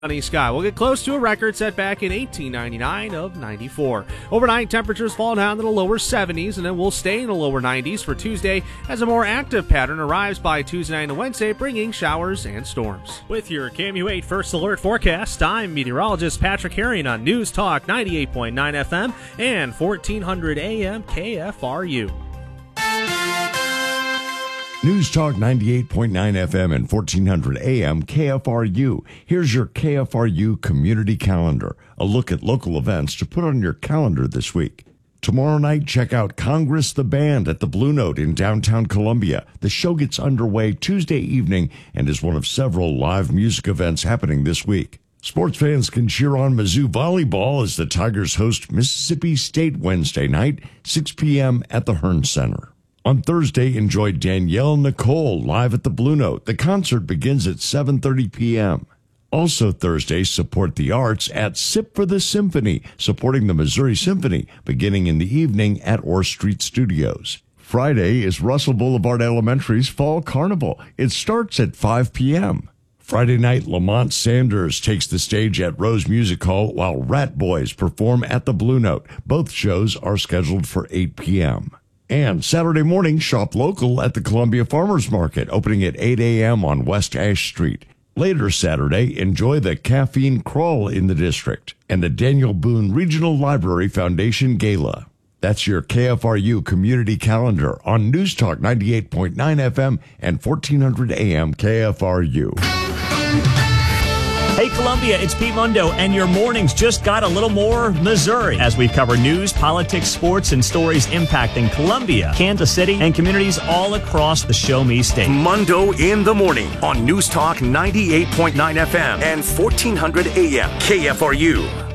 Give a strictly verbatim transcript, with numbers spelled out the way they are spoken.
Sunny sky. We'll get close to a record set back in eighteen ninety-nine of ninety-four. Overnight, temperatures fall down to the lower seventies, and then we'll stay in the lower nineties for Tuesday as a more active pattern arrives by Tuesday night and Wednesday, bringing showers and storms. With your K M U eight First Alert forecast, I'm meteorologist Patrick Herring on News Talk ninety-eight point nine F M and fourteen hundred A M K F R U. News Talk ninety-eight point nine F M and fourteen hundred A M K F R U. Here's your K F R U community calendar, a look at local events to put on your calendar this week. Tomorrow night, check out Congress the Band at the Blue Note in downtown Columbia. The show gets underway Tuesday evening and is one of several live music events happening this week. Sports fans can cheer on Mizzou volleyball as the Tigers host Mississippi State Wednesday night, six p.m. at the Hearn Center. On Thursday, enjoy Danielle Nicole live at the Blue Note. The concert begins at seven thirty p.m. Also Thursday, support the arts at Sip for the Symphony, supporting the Missouri Symphony, beginning in the evening at Orr Street Studios. Friday is Russell Boulevard Elementary's Fall Carnival. It starts at five p.m. Friday night, Lamont Sanders takes the stage at Rose Music Hall, while Rat Boys perform at the Blue Note. Both shows are scheduled for eight p.m. And Saturday morning, shop local at the Columbia Farmers Market, opening at eight a.m. on West Ash Street. Later Saturday, enjoy the Caffeine Crawl in the district and the Daniel Boone Regional Library Foundation Gala. That's your K F R U community calendar on News Talk ninety-eight point nine F M and fourteen hundred A M K F R U. Hey Columbia, it's Pete Mundo, and your mornings just got a little more Missouri as we cover news, politics, sports, and stories impacting Columbia, Kansas City, and communities all across the Show Me State. Mundo in the morning on News Talk ninety-eight point nine F M and fourteen hundred A M K F R U.